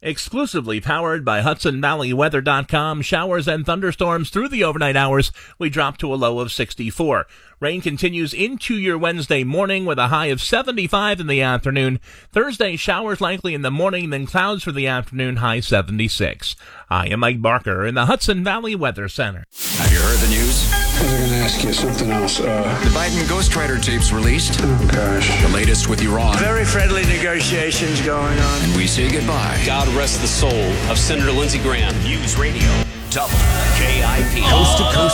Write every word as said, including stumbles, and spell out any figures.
Exclusively powered by Hudson Valley Weather dot com. Showers and thunderstorms through the overnight hours. We drop to a low of sixty-four. Rain continues into your Wednesday morning with a high of seventy-five in the afternoon. Thursday, showers likely in the morning, then clouds for the afternoon, high seventy-six. I am Mike Barker in the Hudson Valley Weather Center. Have you heard the news? I was going to ask you something else. Uh, The Biden ghostwriter tapes released. oh, gosh. The latest with Iran. Very friendly negotiations going on. And we say goodbye. God rest the soul of Senator Lindsey Graham. News Radio, double K I P. Coast to coast.